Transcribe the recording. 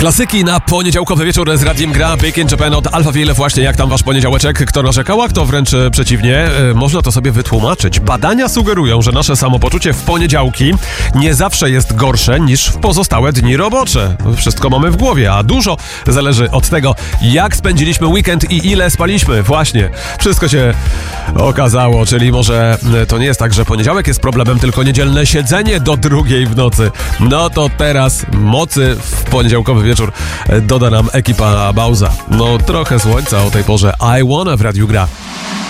Klasyki na poniedziałkowy wieczór z Radiem Gra. Big in Japan od Alphaville. Właśnie jak tam wasz poniedziałeczek? Kto narzekał, a kto wręcz przeciwnie? Można to sobie wytłumaczyć. Badania sugerują, że nasze samopoczucie w poniedziałki nie zawsze jest gorsze niż w pozostałe dni robocze. Wszystko mamy w głowie, a dużo zależy od tego, jak spędziliśmy weekend i ile spaliśmy. Właśnie, wszystko się okazało, czyli może to nie jest tak, że poniedziałek jest problemem, tylko niedzielne siedzenie do 2:00 w nocy. No to teraz mocy w poniedziałkowy wieczór doda nam ekipa Bauza. No trochę słońca o tej porze. I Wanna w Radiu Gra.